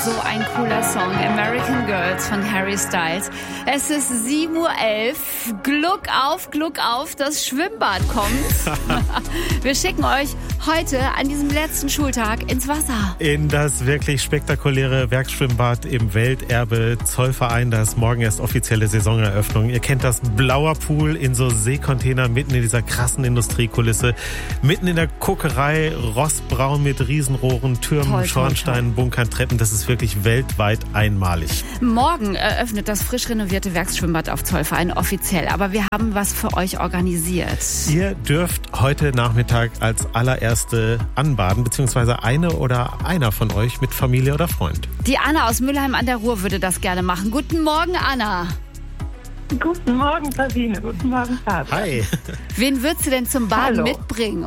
so ein cooler Song. American Girls von Harry Styles. Es ist 7:11 Uhr. Gluck auf, das Schwimmbad kommt. Wir schicken euch heute an diesem letzten Schultag ins Wasser. In das wirklich spektakuläre Werksschwimmbad im Welterbe Zollverein. Da ist morgen erst offizielle Saisoneröffnung. Ihr kennt das, blauer Pool in so Seekontainer mitten in dieser krassen Industriekulisse. Mitten in der Kokerei, rostbraun mit Riesenrohren, Türmen, Schornsteinen, Bunkern, Treppen. Das ist wirklich weltweit einmalig. Morgen eröffnet das frisch renovierte Werksschwimmbad auf Zollverein offiziell. Aber wir haben was für euch organisiert. Ihr dürft heute Nachmittag als allererste anbaden, beziehungsweise eine oder einer von euch mit Familie oder Freund. Die Anna aus Mülheim an der Ruhr würde das gerne machen. Guten Morgen, Anna. Guten Morgen, Sabine. Guten Morgen, Vater. Hi. Wen würdest du denn zum Baden mitbringen?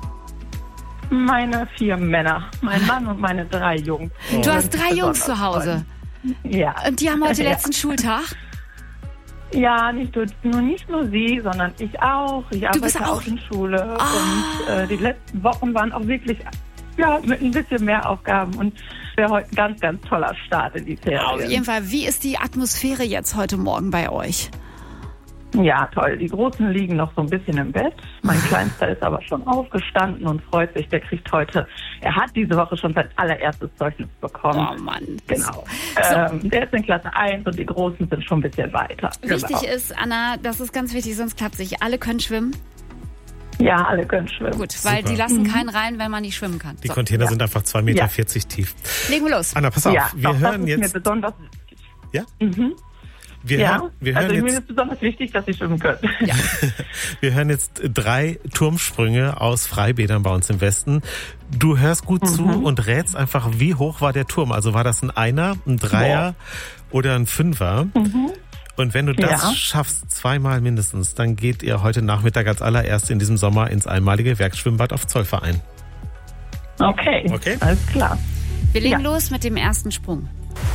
Meine 4 Männer. Mein Mann und meine 3 Jungs. Du hast 3 Jungs zu Hause? Ja. Und die haben heute letzten Schultag? Ja, nicht nur sie, sondern ich auch. Ich arbeite auch in Schule. Und die letzten Wochen waren auch wirklich mit ein bisschen mehr Aufgaben. Und es wäre heute ein ganz, ganz toller Start in die Ferien. Auf jeden Fall. Wie ist die Atmosphäre jetzt heute Morgen bei euch? Ja, toll. Die Großen liegen noch so ein bisschen im Bett. Mein Kleinster ist aber schon aufgestanden und freut sich. Der kriegt heute, er hat diese Woche schon sein allererstes Zeugnis bekommen. Oh Mann. Genau. Der ist in Klasse 1 und die Großen sind schon ein bisschen weiter. Wichtig ist, Anna, das ist ganz wichtig, sonst klappt es nicht. Alle können schwimmen? Ja, alle können schwimmen. Gut, weil die lassen keinen rein, wenn man nicht schwimmen kann. Die Container sind einfach 2,40 Meter tief. Legen wir los. Anna, pass auf. Wir hören das ist jetzt. mir besonders wichtig. Ja? Mhm. Wir hören mir jetzt, ist besonders wichtig, dass Sie schwimmen können. Ja. Wir hören jetzt 3 Turmsprünge aus Freibädern bei uns im Westen. Du hörst gut zu und rätst einfach, wie hoch war der Turm? Also war das ein Einer, ein Dreier oder ein Fünfer? Und wenn du das schaffst, 2-mal mindestens, dann geht ihr heute Nachmittag als allererst in diesem Sommer ins einmalige Werksschwimmbad auf Zollverein. Okay, alles klar. Wir legen los mit dem ersten Sprung.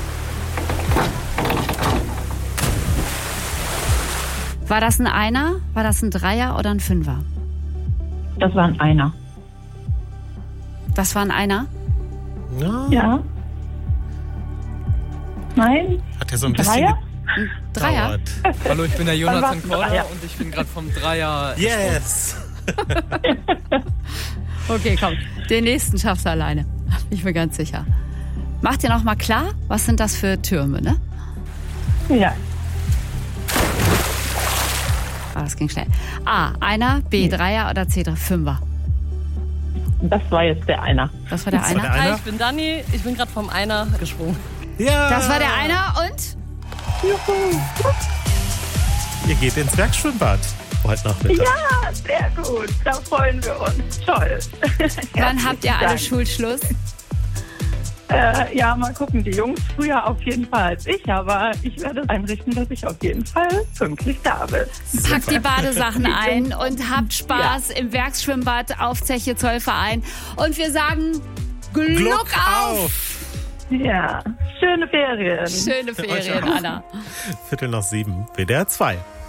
War das ein Einer, war das ein Dreier oder ein Fünfer? Das war ein Einer. Das war ein Einer? Ja. Nein? Hat ja so ein bisschen Ein Dreier? Hallo, ich bin der Jonathan Dreier. Korder und ich bin gerade vom Dreier. Yes! Okay, komm. Den nächsten schaffst du alleine. Ich bin ganz sicher. Mach dir noch mal klar, was sind das für Türme, ne? Ja. Das ging schnell. A, Einer, B, Dreier oder C, Fünfer? Das war jetzt der Einer. Das war der Einer? Hi, ich bin Dani, ich bin gerade vom Einer gesprungen. Ja! Das war der Einer und? Juhu. Ihr geht ins Werksschwimmbad heute Nachmittag. Ja, sehr gut. Da freuen wir uns. Toll. Wann habt ihr alle Dank. Schulschluss? Ja, mal gucken. Die Jungs früher auf jeden Fall als ich, aber ich werde einrichten, dass ich auf jeden Fall pünktlich da bin. Packt die Badesachen ein und habt Spaß im Werksschwimmbad auf Zeche Zollverein. Und wir sagen Gluck auf! Ja, schöne Ferien. Schöne Ferien, Anna. 7:15, WDR 2.